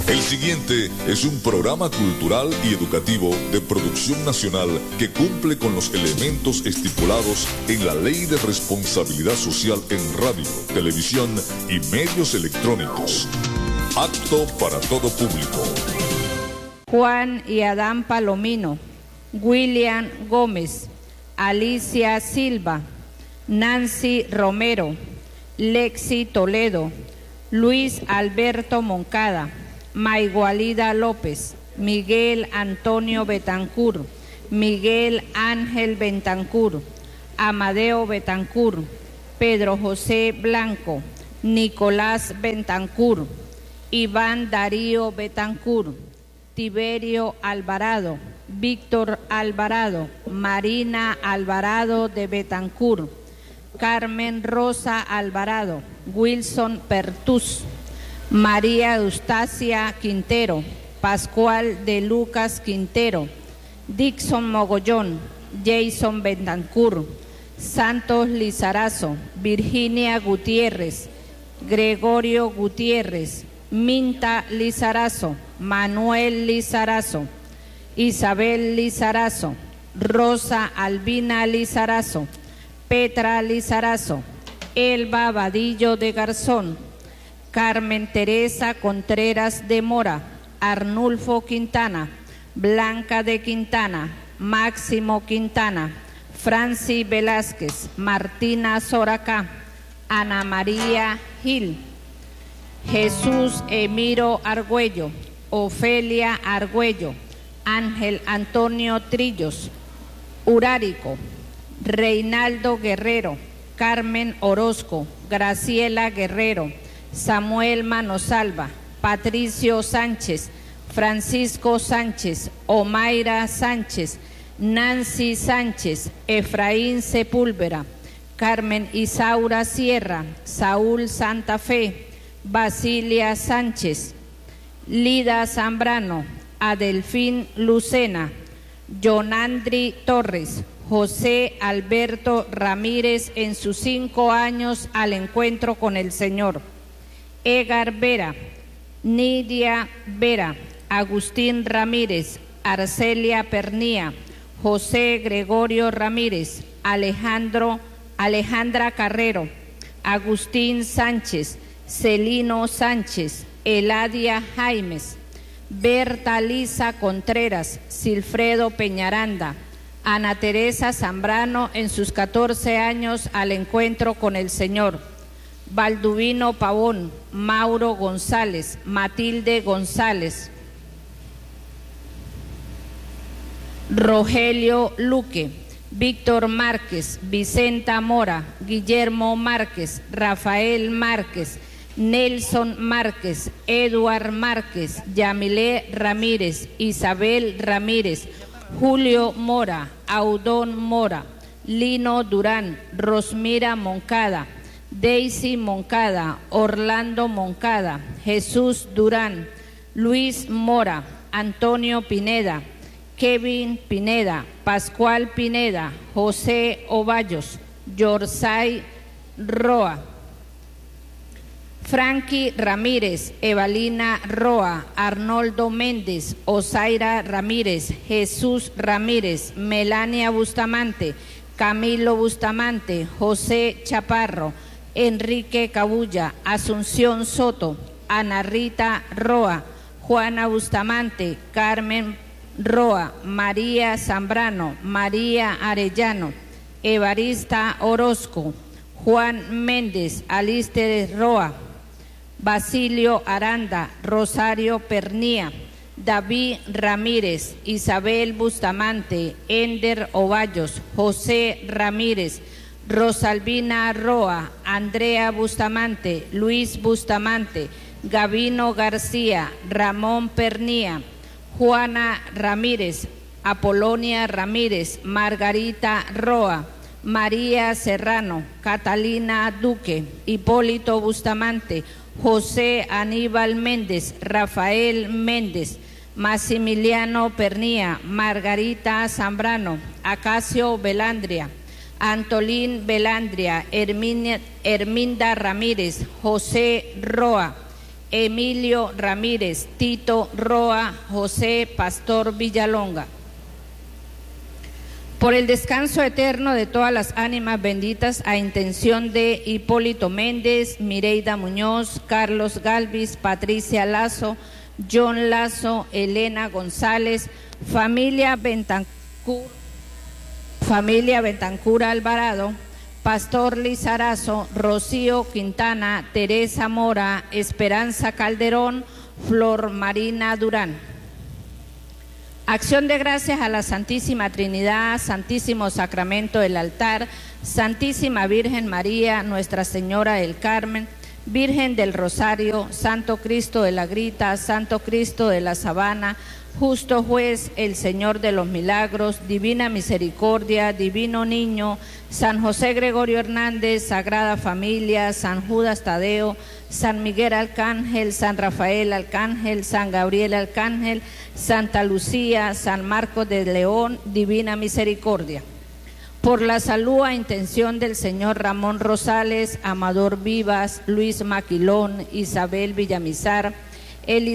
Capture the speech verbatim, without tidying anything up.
El siguiente es un programa cultural y educativo de producción nacional que cumple con los elementos estipulados en la Ley de Responsabilidad Social en radio, televisión y medios electrónicos. Apto para todo público. Juan y Adán Palomino, William Gómez, Alicia Silva, Nancy Romero, Lexi Toledo, Luis Alberto Moncada, Maigualida López, Miguel Antonio Betancur, Miguel Ángel Betancur, Amadeo Betancur, Pedro José Blanco, Nicolás Betancur, Iván Darío Betancur, Tiberio Alvarado, Víctor Alvarado, Marina Alvarado de Betancur, Carmen Rosa Alvarado, Wilson Pertús, María Eustacia Quintero, Pascual de Lucas Quintero, Dixon Mogollón, Jason Betancur, Santos Lizarazo, Virginia Gutiérrez, Gregorio Gutiérrez, Minta Lizarazo, Manuel Lizarazo, Isabel Lizarazo, Rosa Albina Lizarazo, Petra Lizarazo, Elba Vadillo de Garzón, Carmen Teresa Contreras de Mora, Arnulfo Quintana, Blanca de Quintana, Máximo Quintana, Franci Velázquez, Martina Soracá, Ana María Gil, Jesús Emiro Argüello, Ofelia Argüello, Ángel Antonio Trillos, Urárico, Reinaldo Guerrero, Carmen Orozco, Graciela Guerrero, Samuel Manosalva, Patricio Sánchez, Francisco Sánchez, Omaira Sánchez, Nancy Sánchez, Efraín Sepúlveda, Carmen Isaura Sierra, Saúl Santa Fe, Basilia Sánchez, Lida Zambrano, Adelfín Lucena, Jonandri Torres, José Alberto Ramírez en sus cinco años al encuentro con el Señor, Egar Vera, Nidia Vera, Agustín Ramírez, Arcelia Pernía, José Gregorio Ramírez, Alejandro, Alejandra Carrero, Agustín Sánchez, Celino Sánchez, Eladia Jaimes, Berta Lisa Contreras, Silfredo Peñaranda, Ana Teresa Zambrano en sus catorce años al encuentro con el Señor, Balduvino Pavón, Mauro González, Matilde González, Rogelio Luque, Víctor Márquez, Vicenta Mora, Guillermo Márquez, Rafael Márquez, Nelson Márquez, Eduard Márquez, Yamilé Ramírez, Isabel Ramírez, Julio Mora, Audón Mora, Lino Durán, Rosmira Moncada, Daisy Moncada, Orlando Moncada, Jesús Durán, Luis Mora, Antonio Pineda, Kevin Pineda, Pascual Pineda, José Ovallos, Yorsay Roa, Frankie Ramírez, Evalina Roa, Arnoldo Méndez, Osaira Ramírez, Jesús Ramírez, Melania Bustamante, Camilo Bustamante, José Chaparro, Enrique Cabulla, Asunción Soto, Ana Rita Roa, Juana Bustamante, Carmen Roa, María Zambrano, María Arellano, Evarista Orozco, Juan Méndez, Alister Roa, Basilio Aranda, Rosario Pernía, David Ramírez, Isabel Bustamante, Ender Ovallos, José Ramírez, Rosalvina Roa, Andrea Bustamante, Luis Bustamante, Gavino García, Ramón Pernía, Juana Ramírez, Apolonia Ramírez, Margarita Roa, María Serrano, Catalina Duque, Hipólito Bustamante, José Aníbal Méndez, Rafael Méndez, Maximiliano Pernía, Margarita Zambrano, Acacio Belandria, Antolín Belandria, Herminia, Herminda Ramírez, José Roa, Emilio Ramírez, Tito Roa, José Pastor Villalonga. Por el descanso eterno de todas las ánimas benditas, a intención de Hipólito Méndez, Mireida Muñoz, Carlos Galvis, Patricia Lazo, John Lazo, Elena González, familia Bentancur, familia Bentancur Alvarado, Pastor Lizarazo, Rocío Quintana, Teresa Mora, Esperanza Calderón, Flor Marina Durán. Acción de gracias a la Santísima Trinidad, Santísimo Sacramento del altar, Santísima Virgen María, Nuestra Señora del Carmen, Virgen del Rosario, Santo Cristo de la Grita, Santo Cristo de la Sabana, Justo Juez, el Señor de los Milagros, Divina Misericordia, Divino Niño, San José Gregorio Hernández, Sagrada Familia, San Judas Tadeo, San Miguel Arcángel, San Rafael Arcángel, San Gabriel Arcángel, Santa Lucía, San Marcos de León, Divina Misericordia. Por la salud a intención del señor Ramón Rosales, Amador Vivas, Luis Maquilón, Isabel Villamizar, Elis